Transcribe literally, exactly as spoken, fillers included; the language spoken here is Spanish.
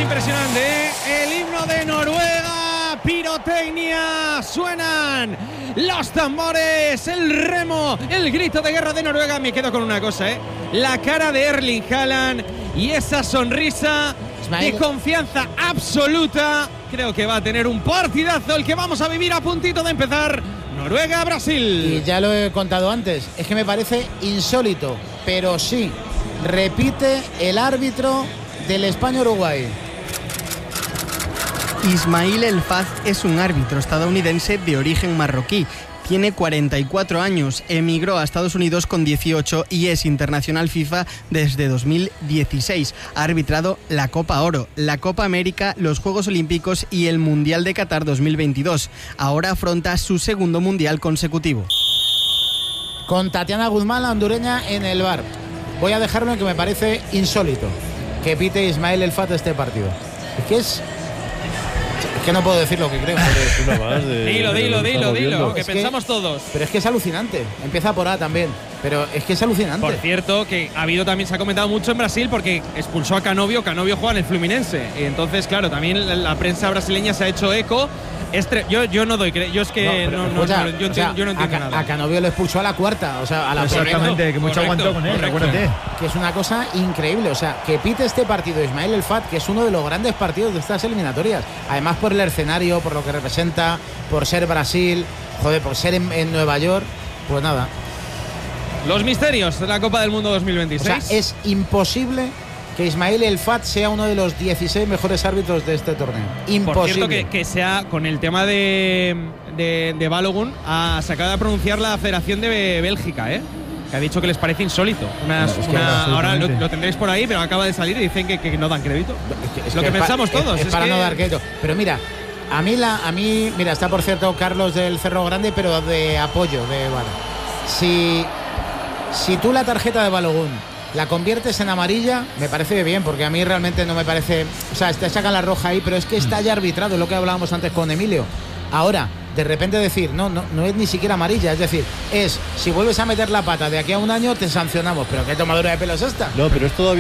impresionante, ¿eh? El himno de Noruega, pirotecnia, suenan los tambores, el remo, el grito de guerra de Noruega. Me quedo con una cosa, ¿eh? La cara de Erling Haaland y esa sonrisa Ismael. de confianza absoluta. Creo que va a tener un partidazo el que vamos a vivir a puntito de empezar. Noruega-Brasil. Y ya lo he contado antes, es que me parece insólito, pero sí, repite el árbitro del España-Uruguay. Ismail El Faz es un árbitro estadounidense de origen marroquí. Tiene cuarenta y cuatro años, emigró a Estados Unidos con dieciocho y es internacional FIFA desde dos mil dieciséis. Ha arbitrado la Copa Oro, la Copa América, los Juegos Olímpicos y el Mundial de Qatar dos mil veintidós. Ahora afronta su segundo Mundial consecutivo. Con Tatiana Guzmán, la hondureña, en el bar. Voy a dejarlo en que me parece insólito que pite Ismail El Faz este partido. Es que es... Es que no puedo decir lo que creo. De, dilo, dilo, dilo, dilo, que es pensamos que, todos. Pero es que es alucinante. Empieza por A también. Pero es que es alucinante. Por cierto, que ha habido también, se ha comentado mucho en Brasil porque expulsó a Canovio. Canovio juega en el Fluminense. Y entonces, claro, también la, la prensa brasileña se ha hecho eco. Este, yo, yo no doy yo es que no, no, no, escucha, no, yo, entiendo, o sea, yo no entiendo a, nada. A Canovio lo expulsó a la cuarta, o sea, a la exactamente, primera. que mucho correcto, aguantó con él, correcto. acuérdate. Que es una cosa increíble, o sea, que pite este partido Ismail El Faz, que es uno de los grandes partidos de estas eliminatorias, además por el escenario, por lo que representa, por ser Brasil, joder, por ser en, en Nueva York, pues nada. Los misterios de la Copa del Mundo dos mil veintiséis. O sea, es imposible que Ismail El Faz sea uno de los dieciséis mejores árbitros de este torneo. Imposible. Por cierto, que, que sea con el tema de, de, de Balogun, ah, se acaba de pronunciar la Federación de Bélgica, ¿eh? Que ha dicho que les parece insólito. Una, es que una, ahora lo, absolutamente. lo tendréis por ahí, pero acaba de salir y dicen que, que no dan crédito. Es que- es lo que, que pensamos pa- todos. Es, es es para que no dar crédito. Pero mira, a mí, la, a mí, mira, está por cierto Carlos del Cerro Grande, pero de apoyo, de bueno. Si, si tú la tarjeta de Balogun la conviertes en amarilla, me parece bien, porque a mí realmente no me parece. O sea, te sacan la roja ahí, pero es que está ya arbitrado, es lo que hablábamos antes con Emilio. Ahora, de repente decir, no, no, no es ni siquiera amarilla, es decir, es si vuelves a meter la pata de aquí a un año, te sancionamos. Pero ¿qué tomadura de pelo es esta? No, pero es todavía